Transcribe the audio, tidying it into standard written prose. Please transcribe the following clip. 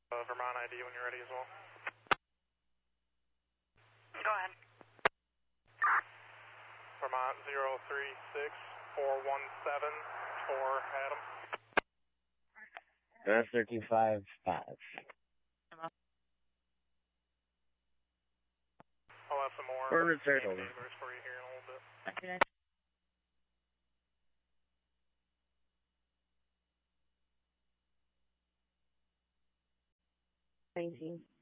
Vermont ID when you're ready as well. Go ahead. Vermont 036417 for Adam. That's 3255. I'll have some more Forward circle. numbers for you here in a little bit. Okay. Thank you.